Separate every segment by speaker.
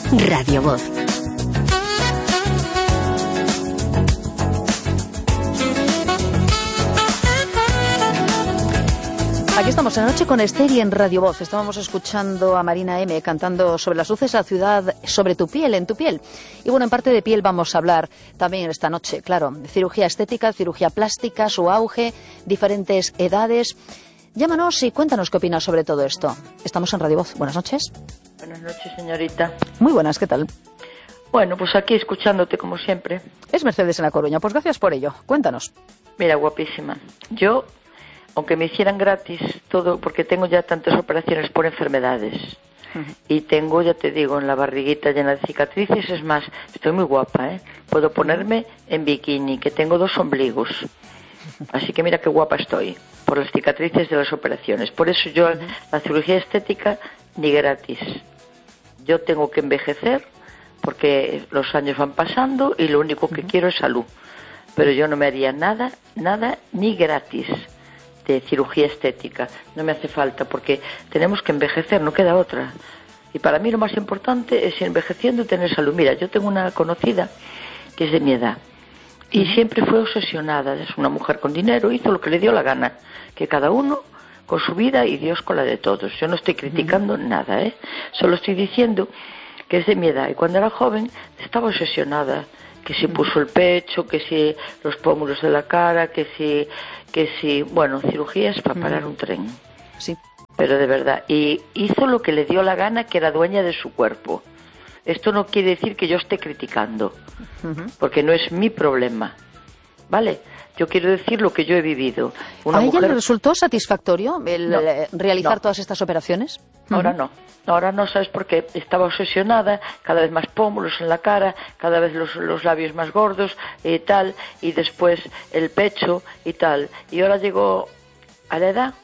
Speaker 1: Radio Voz.
Speaker 2: Aquí estamos en La Noche con Esther y en Radio Voz. Estábamos escuchando a Marina M. cantando sobre las luces de la ciudad, sobre tu piel, en tu piel. Y bueno, en parte de piel vamos a hablar también esta noche, claro. Cirugía estética, cirugía plástica, su auge, diferentes edades. Llámanos y cuéntanos qué opinas sobre todo esto. Estamos en Radio Voz. Buenas noches.
Speaker 3: Buenas noches, señorita.
Speaker 2: Muy buenas, ¿qué tal?
Speaker 3: Bueno, pues aquí escuchándote como siempre.
Speaker 2: Es Mercedes en La Coruña. Pues gracias por ello. Cuéntanos.
Speaker 3: Mira, guapísima. Yo, aunque me hicieran gratis todo, porque tengo ya tantas operaciones por enfermedades, y tengo, ya te digo, en la barriguita llena de cicatrices, es más, estoy muy guapa, ¿eh? Puedo ponerme en bikini, que tengo 2 ombligos, así que mira qué guapa estoy, por las cicatrices de las operaciones. Por eso yo, la cirugía estética, ni gratis. Yo tengo que envejecer, porque los años van pasando, y lo único que quiero es salud. Pero yo no me haría nada, ni gratis de cirugía estética, no me hace falta, porque tenemos que envejecer, no queda otra. Y para mí lo más importante es, envejeciendo, tener salud. Mira, yo tengo una conocida que es de mi edad y siempre fue obsesionada, es una mujer con dinero, hizo lo que le dio la gana, que cada uno con su vida y Dios con la de todos. Yo no estoy criticando nada, solo estoy diciendo que es de mi edad, y cuando era joven estaba obsesionada, que si puso el pecho, que si los pómulos de la cara, que si, bueno, cirugías para parar un tren.
Speaker 2: Sí.
Speaker 3: Pero de verdad, y hizo lo que le dio la gana, que era dueña de su cuerpo. Esto no quiere decir que yo esté criticando, porque no es mi problema, ¿vale? Yo quiero decir lo que yo he vivido.
Speaker 2: ¿A ella le resultó satisfactorio realizar todas estas operaciones?
Speaker 3: Ahora no, ¿sabes por qué? Estaba obsesionada, cada vez más pómulos en la cara, cada vez los labios más gordos y tal, y después el pecho y tal. Y ahora llegó a la edad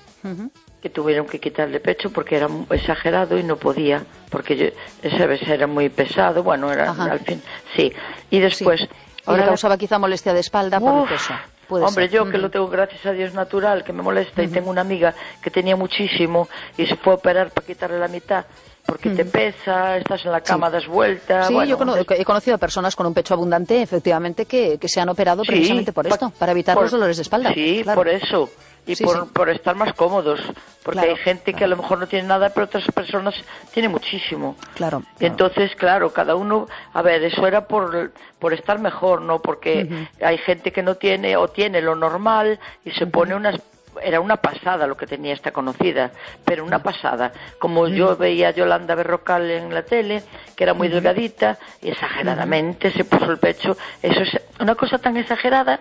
Speaker 3: que tuvieron que quitarle pecho porque era exagerado y no podía, porque esa vez era muy pesado, bueno, era al fin, sí. Y después...
Speaker 2: Sí. Ahora le causaba quizá molestia de espalda por el peso.
Speaker 3: Hombre, yo que lo tengo, gracias a Dios, natural, que me molesta, y tengo una amiga que tenía muchísimo y se fue a operar para quitarle la mitad, porque te pesa, estás en la cama, das vueltas...
Speaker 2: Sí,
Speaker 3: bueno,
Speaker 2: yo he conocido a personas con un pecho abundante, efectivamente, que se han operado precisamente por esto, para evitar los dolores de espalda.
Speaker 3: Sí, claro. Por eso. Y por estar más cómodos, porque hay gente que a lo mejor no tiene nada, pero otras personas tienen muchísimo.
Speaker 2: Claro.
Speaker 3: Y entonces, claro, cada uno, a ver, eso era por estar mejor, ¿no? Porque hay gente que no tiene, o tiene lo normal, y se pone era una pasada lo que tenía esta conocida, pero una pasada. Como yo veía a Yolanda Berrocal en la tele, que era muy delgadita, y exageradamente se puso el pecho. Eso es una cosa tan exagerada,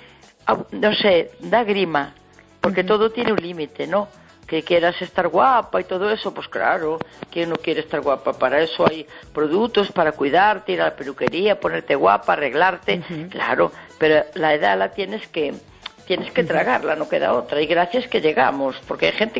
Speaker 3: no sé, da grima. Porque todo tiene un límite, ¿no? Que quieras estar guapa y todo eso, pues claro, ¿quién no quiere estar guapa? Para eso hay productos para cuidarte, ir a la peluquería, ponerte guapa, arreglarte, claro, pero la edad la tienes que tragarla, no queda otra. Y gracias que llegamos, porque hay gente